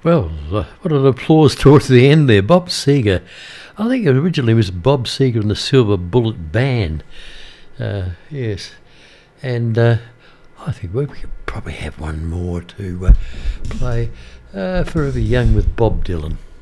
Well, what an applause towards the end there. Bob Seger. I think it originally was Bob Seger and the Silver Bullet Band. Yes. And I think we could probably have one more to play. Forever Young with Bob Dylan.